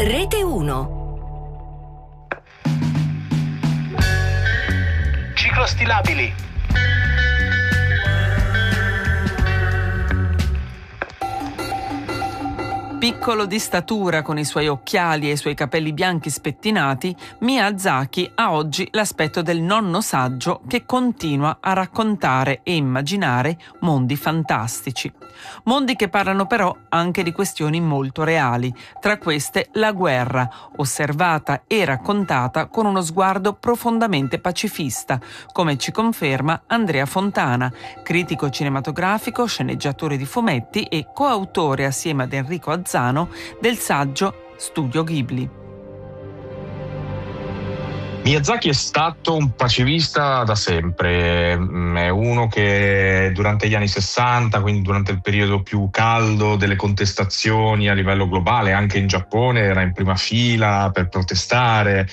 Rete 1. Ciclostilabili. Piccolo di statura, con i suoi occhiali e i suoi capelli bianchi spettinati, Miyazaki ha oggi l'aspetto del nonno saggio che continua a raccontare e immaginare mondi fantastici. Mondi che parlano però anche di questioni molto reali, tra queste la guerra, osservata e raccontata con uno sguardo profondamente pacifista, come ci conferma Andrea Fontana, critico cinematografico, sceneggiatore di fumetti e coautore assieme ad Enrico Azzano del saggio Studio Ghibli. Miyazaki è stato un pacifista da sempre, è uno che durante gli anni 60, quindi durante il periodo più caldo delle contestazioni a livello globale, anche in Giappone, era in prima fila per protestare,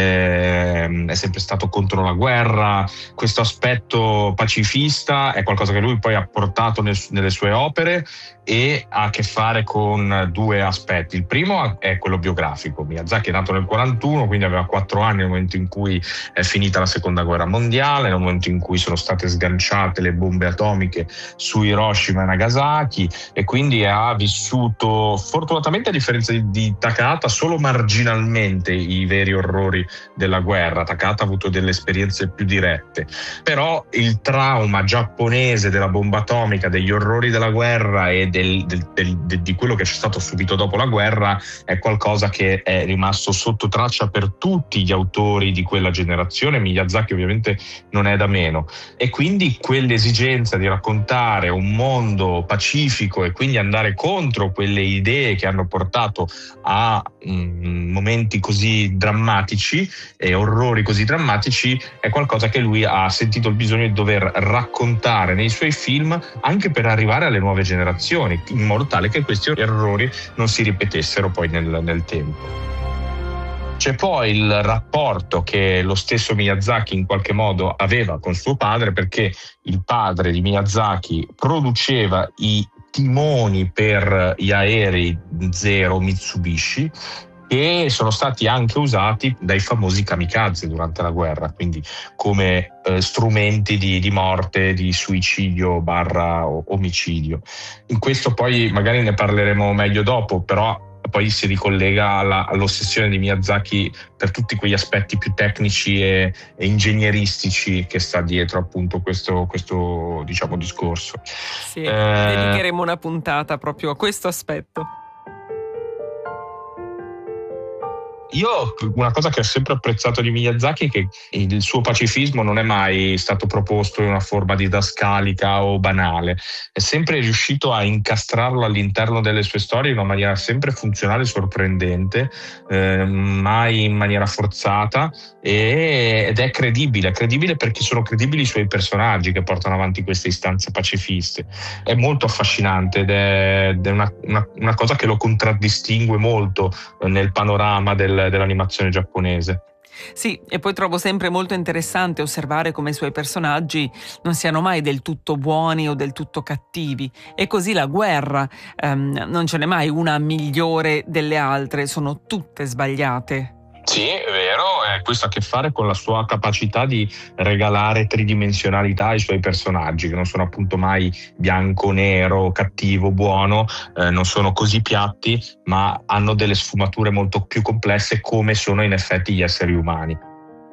è sempre stato contro la guerra. Questo aspetto pacifista è qualcosa che lui poi ha portato nelle sue opere e ha a che fare con due aspetti. Il primo è quello biografico. Miyazaki è nato nel 41, quindi aveva 4 anni nel momento in cui è finita la seconda guerra mondiale, nel momento in cui sono state sganciate le bombe atomiche su Hiroshima e Nagasaki, e quindi ha vissuto, fortunatamente a differenza di Takahata, solo marginalmente i veri orrori della guerra. Takahata ha avuto delle esperienze più dirette, però il trauma giapponese della bomba atomica, degli orrori della guerra e di quello che c'è stato subito dopo la guerra è qualcosa che è rimasto sotto traccia per tutti gli autori di quella generazione. Miyazaki ovviamente non è da meno, e quindi quell'esigenza di raccontare un mondo pacifico e quindi andare contro quelle idee che hanno portato a momenti così drammatici e orrori così drammatici è qualcosa che lui ha sentito il bisogno di dover raccontare nei suoi film, anche per arrivare alle nuove generazioni, in modo tale che questi errori non si ripetessero poi nel tempo. C'è poi il rapporto che lo stesso Miyazaki in qualche modo aveva con suo padre, perché il padre di Miyazaki produceva i timoni per gli aerei Zero Mitsubishi, che sono stati anche usati dai famosi kamikaze durante la guerra, quindi come strumenti di morte, di suicidio / omicidio. In questo poi magari ne parleremo meglio dopo, però poi si ricollega all'ossessione di Miyazaki per tutti quegli aspetti più tecnici e ingegneristici che sta dietro appunto questo diciamo discorso. Sì, dedicheremo una puntata proprio a questo aspetto. Io una cosa che ho sempre apprezzato di Miyazaki è che il suo pacifismo non è mai stato proposto in una forma didascalica o banale, è sempre riuscito a incastrarlo all'interno delle sue storie in una maniera sempre funzionale e sorprendente, mai in maniera forzata, ed è credibile perché sono credibili i suoi personaggi che portano avanti queste istanze pacifiste. È molto affascinante ed è una cosa che lo contraddistingue molto nel panorama dell'animazione giapponese. Sì, e poi trovo sempre molto interessante osservare come i suoi personaggi non siano mai del tutto buoni o del tutto cattivi, e così la guerra non ce n'è mai una migliore delle altre, sono tutte sbagliate. Sì, è vero, questo ha a che fare con la sua capacità di regalare tridimensionalità ai suoi personaggi, che non sono appunto mai bianco, nero, cattivo, buono, non sono così piatti, ma hanno delle sfumature molto più complesse, come sono in effetti gli esseri umani.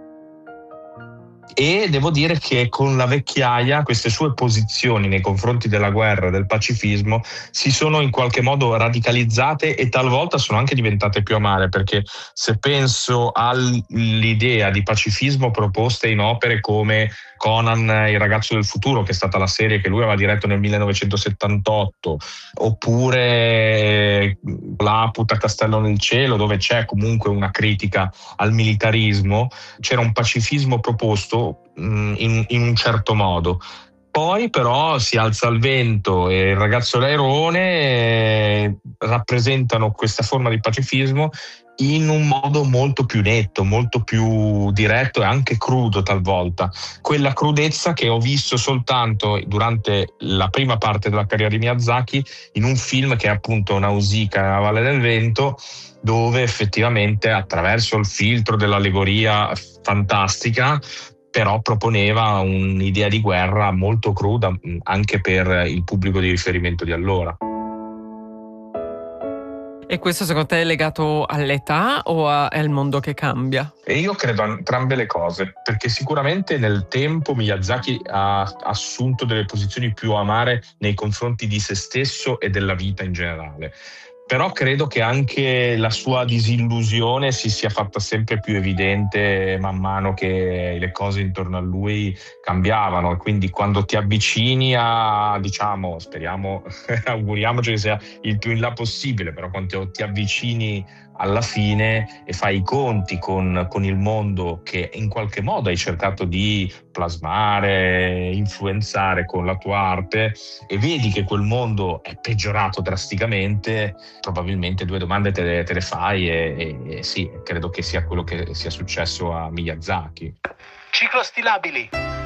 E devo dire che con la vecchiaia queste sue posizioni nei confronti della guerra e del pacifismo si sono in qualche modo radicalizzate e talvolta sono anche diventate più amare, perché se penso all'idea di pacifismo proposta in opere come Conan, il ragazzo del futuro, che è stata la serie che lui aveva diretto nel 1978, oppure Laputa, Castello nel cielo, dove c'è comunque una critica al militarismo, c'era un pacifismo proposto in un certo modo. Poi però si alza il vento e il ragazzo e l'airone rappresentano questa forma di pacifismo in un modo molto più netto, molto più diretto e anche crudo talvolta. Quella crudezza che ho visto soltanto durante la prima parte della carriera di Miyazaki in un film che è appunto Nausicaa nella Valle del Vento, dove effettivamente attraverso il filtro dell'allegoria fantastica però proponeva un'idea di guerra molto cruda anche per il pubblico di riferimento di allora. E questo secondo te è legato all'età o al mondo che cambia? E io credo a entrambe le cose, perché sicuramente nel tempo Miyazaki ha assunto delle posizioni più amare nei confronti di se stesso e della vita in generale. Però credo che anche la sua disillusione si sia fatta sempre più evidente man mano che le cose intorno a lui cambiavano, e quindi quando ti avvicini a, diciamo, speriamo, auguriamoci che sia il più in là possibile, però quando ti avvicini alla fine e fai i conti con il mondo che in qualche modo hai cercato di plasmare, influenzare con la tua arte, e vedi che quel mondo è peggiorato drasticamente, probabilmente due domande te le fai e sì, credo che sia quello che sia successo a Miyazaki. Ciclo stilabili.